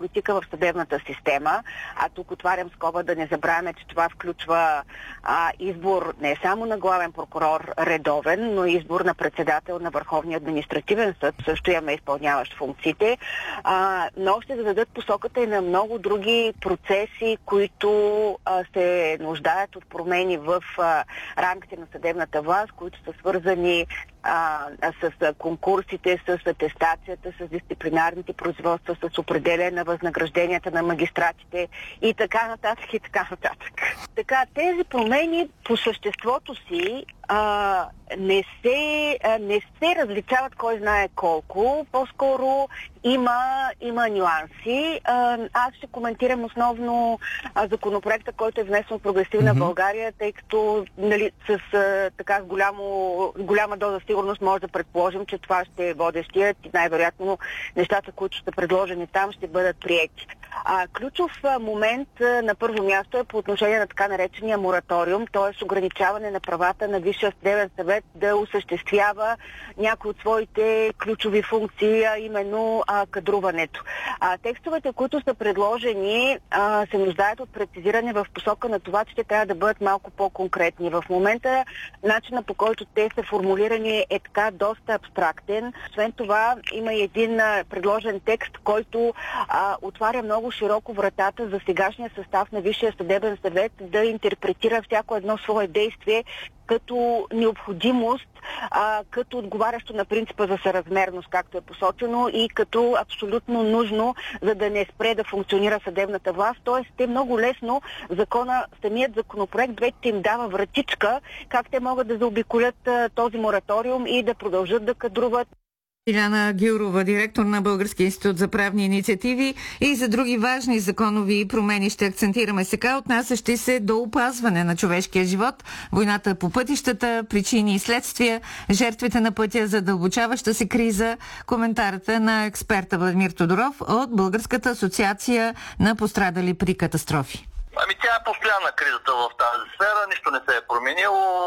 политика в съдебната система. А тук отварям скоба да не забравяме, че това включва избор не само на главен прокурор редовен, но и избор на председател на Върховния административен съд. Също имаме изпълняващ функциите. Но ще зададат посоката и на много други процеси, които се нуждаят от промени в рамките на съдебната власт, които са свързани с конкурсите, с атестацията, с дисциплинарните производства, с определяне на възнагражденията на магистратите и така нататък и така нататък. Така, тези промени по съществото си не се различават кой знае колко. По-скоро има нюанси. Аз ще коментирам основно законопроекта, който е внесен от Прогресивна България, тъй като с така голяма доза сигурност може да предположим, че това ще е водещият и най-вероятно нещата, които са предложени там, ще бъдат приети. Ключов момент на първо място е по отношение на така наречения мораториум, т.е. ограничаване на правата на Висшия съдебен съвет да осъществява някои от своите ключови функции, а именно кадруването. Текстовете, които са предложени, се нуждаят от прецизиране в посока на това, че те трябва да бъдат малко по-конкретни. В момента начинът, по който те са формулирани, е така доста абстрактен. Освен това, има и един предложен текст, който отваря много широко вратата за сегашния състав на Висшия съдебен съвет да интерпретира всяко едно свое действие като необходимост, като отговарящо на принципа за съразмерност, както е посочено, и като абсолютно нужно, за да не спре да функционира съдебната власт. Тоест, те много лесно самият законопроект вече им дава вратичка, как те могат да заобиколят този мораториум и да продължат да кадруват. Илияна Гюрова, директор на Българския институт за правни инициативи, и за други важни законови промени ще акцентираме сега, отнасящи се до опазване на човешкия живот, войната по пътищата, причини и следствия, жертвите на пътя, задълбочаваща се криза. Коментарата на експерта Владимир Тодоров от Българската асоциация на пострадали при катастрофи. Тя е постоянна кризата в тази сфера, нищо не се е променило.